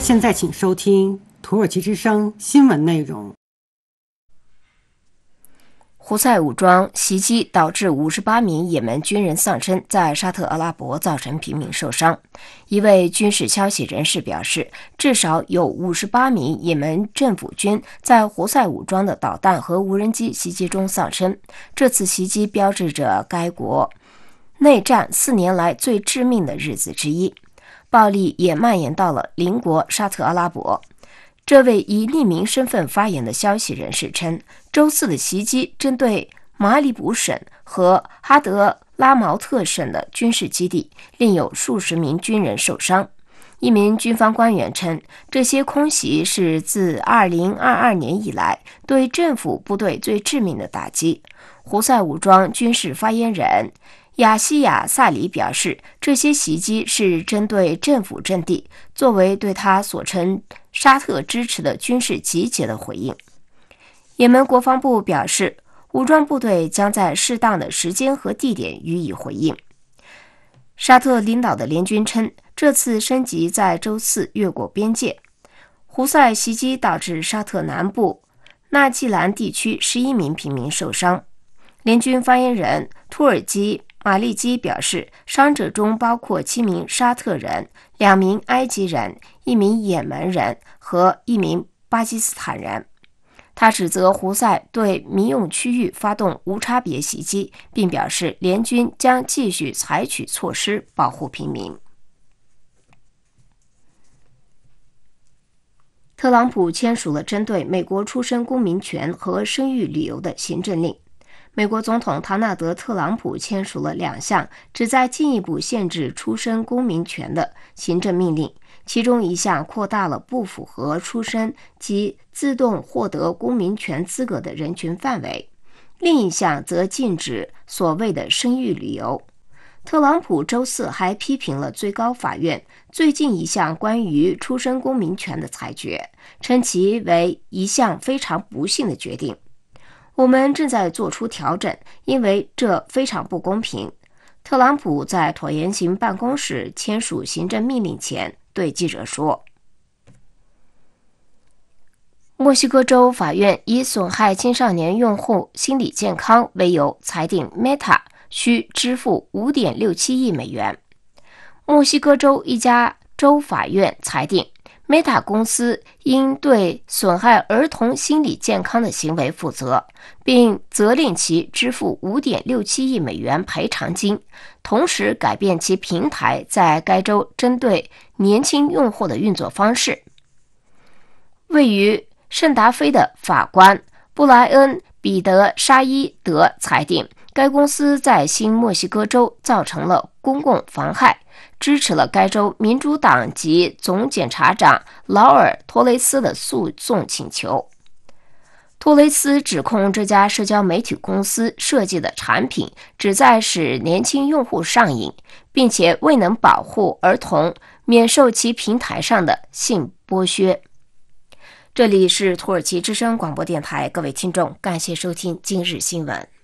现在请收听土耳其之声新闻内容。 胡塞武装袭击导致58名也门军人丧生，在沙特阿拉伯造成平民受伤。一位军事消息人士表示，至少有58名也门政府军在胡塞武装的导弹和无人机袭击中丧生。这次袭击标志着该国内战4年来最致命的日子之一，暴力也蔓延到了邻国沙特阿拉伯。这位以匿名身份发言的消息人士称，周四的袭击针对马里卜省和哈德拉毛特省的军事基地，另有数十名军人受伤。一名军方官员称，这些空袭是自2022年以来对政府部队最致命的打击。胡塞武装军事发言人亚西亚·萨里表示，这些袭击是针对政府阵地，作为对他所称沙特支持的军事集结的回应。也门国防部表示，武装部队将在适当的时间和地点予以回应。沙特领导的联军称，这次升级在周四越过边界。胡塞袭击导致沙特南部纳季兰地区11名平民受伤。联军发言人土耳其马利基表示，伤者中包括7名沙特人、2名埃及人、1名也门人和1名巴基斯坦人。他指责胡塞对民用区域发动无差别袭击，并表示联军将继续采取措施保护平民。特朗普签署了针对美国出生公民权和生育理由的行政令。美国总统唐纳德·特朗普签署了2项旨在进一步限制出生公民权的行政命令，其中一项扩大了不符合出生及自动获得公民权资格的人群范围，另一项则禁止所谓的生育理由。特朗普周四还批评了最高法院最近一项关于出生公民权的裁决，称其为一项非常不幸的决定。我们正在做出调整，因为这非常不公平。特朗普在椭圆形办公室签署行政命令前对记者说。墨西哥州法院以损害青少年用户心理健康为由，裁定 Meta 需支付 5.67 亿美元。墨西哥州一家州法院裁定Meta 公司应对损害儿童心理健康的行为负责，并责令其支付 5.67 亿美元赔偿金，同时改变其平台在该州针对年轻用户的运作方式。位于圣达菲的法官布莱恩·彼得沙伊德裁定，该公司在新墨西哥州造成了公共妨害，支持了该州民主党籍总检察长劳尔·托雷斯的诉讼请求。托雷斯指控这家社交媒体公司设计的产品旨在使年轻用户上瘾，并且未能保护儿童免受其平台上的性剥削。这里是土耳其之声广播电台，各位听众，感谢收听今日新闻。